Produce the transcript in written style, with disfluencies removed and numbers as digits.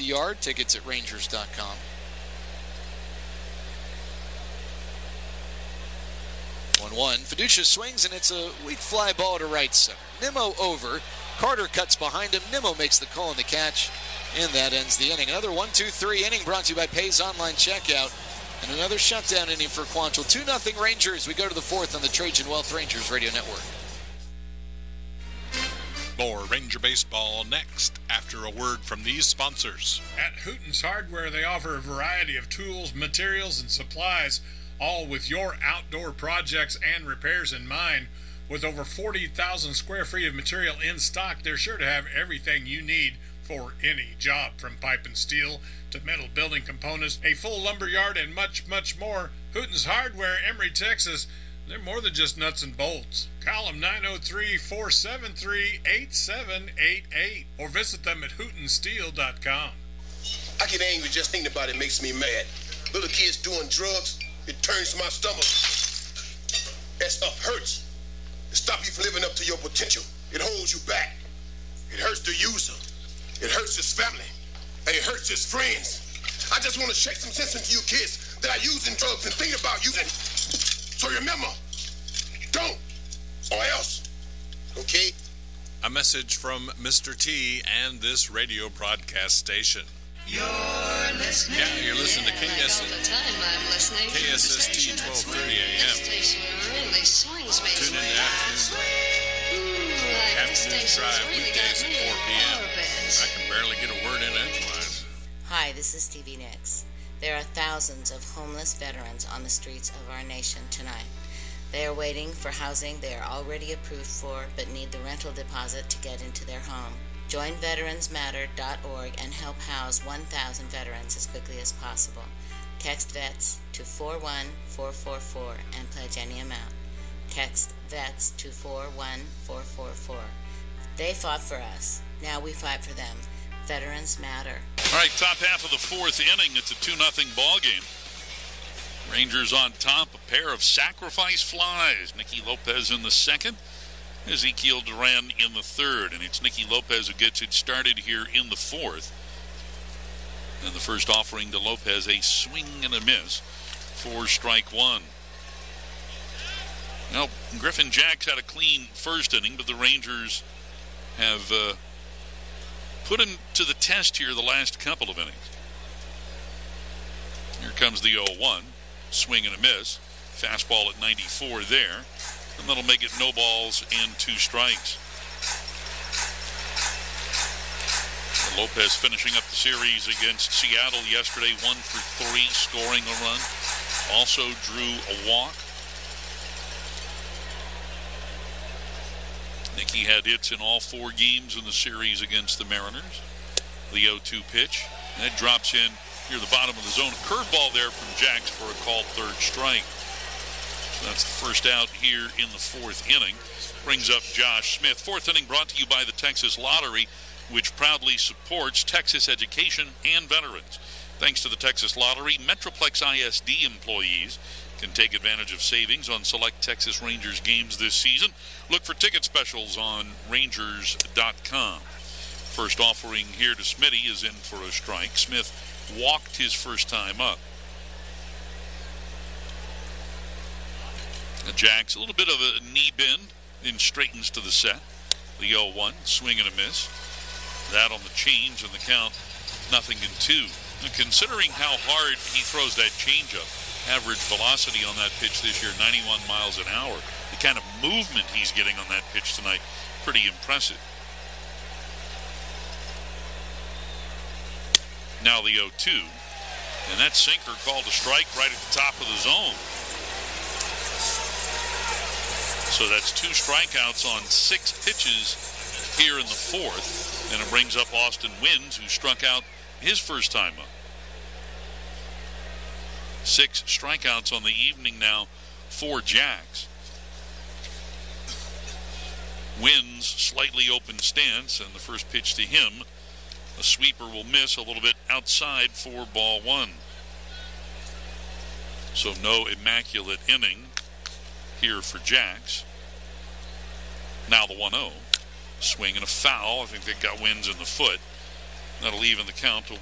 the yard. Tickets at Rangers.com. 1-1. Fiducia swings, and it's a weak fly ball to right center. Nimmo over. Carter cuts behind him. Nimmo makes the call and the catch, and that ends the inning. Another 1-2-3 inning brought to you by Pay's Online Checkout, and another shutdown inning for Quantrill. 2-0 Rangers. We go to the fourth on the Trajan Wealth Rangers Radio Network. More Ranger Baseball next after a word from these sponsors. At Hooten's Hardware, they offer a variety of tools, materials, and supplies, all with your outdoor projects and repairs in mind. With over 40,000 square feet of material in stock, they're sure to have everything you need for any job, from pipe and steel to metal building components, a full lumber yard, and much, much more. Hooten's Hardware, Emory, Texas. They're more than just nuts and bolts. Call them 903-473-8788 or visit them at hootensteel.com. I get angry just thinking about it. Makes me mad. Little kids doing drugs, it turns my stomach. That stuff hurts. It stops you from living up to your potential. It holds you back. It hurts the user. It hurts his family. And it hurts his friends. I just want to shake some sense into you kids that are using drugs and thinking about using. So remember, don't, or else, okay? A message from Mr. T and this radio broadcast station. You're listening. Yeah, you're listening to All the time I'm listening. KSST 1230 AM. This station really swings me. Tune in to Afternoon Drive weekdays at 4 p.m. I can barely get a word in edgewise. Hi, this is Stevie Nicks. There are thousands of homeless veterans on the streets of our nation tonight. They are waiting for housing they are already approved for, but need the rental deposit to get into their home. Join VeteransMatter.org and help house 1,000 veterans as quickly as possible. Text VETS to 41444 and pledge any amount. Text VETS to 41444. They fought for us. Now we fight for them. Veterans Matter. All right, top half of the fourth inning. It's a 2-0 ball game. Rangers on top, a pair of sacrifice flies. Nicky Lopez in the second, Ezekiel Duran in the third. And it's Nicky Lopez who gets it started here in the fourth. And the first offering to Lopez, a swing and a miss for strike one. Now, Griffin Jacks had a clean first inning, but the Rangers have put him to the test here the last couple of innings. Here comes the 0-1. Swing and a miss. Fastball at 94 there. And that'll make it no balls and 2 strikes. Lopez finishing up the series against Seattle yesterday, 1 for 3, scoring a run. Also drew a walk. Nicky had hits in all 4 games in the series against the Mariners. The 0-2 pitch. And it drops in near the bottom of the zone. A curveball there from Jacks for a called third strike. So that's the first out here in the fourth inning. Brings up Josh Smith. Fourth inning brought to you by the Texas Lottery, which proudly supports Texas education and veterans. Thanks to the Texas Lottery, Metroplex ISD employees can take advantage of savings on select Texas Rangers games this season. Look for ticket specials on Rangers.com. First offering here to Smitty is in for a strike. Smith walked his first time up. Jacks, a little bit of a knee bend, then straightens to the set. The 0-1, swing and a miss. That on the change, and the count 0-2. And considering how hard he throws that changeup, average velocity on that pitch this year, 91 miles an hour. The kind of movement he's getting on that pitch tonight, pretty impressive. Now the 0-2, and that sinker called a strike right at the top of the zone. So that's 2 strikeouts on 6 pitches here in the fourth, and it brings up Austin Wynns, who struck out his first time up. 6 strikeouts on the evening now for Jacks. Wynns slightly open stance, and the first pitch to him, a sweeper, will miss a little bit outside for ball 1. So no immaculate inning here for Jacks. Now the 1-0. Swing and a foul. I think they got Wynns in the foot. That'll even the count to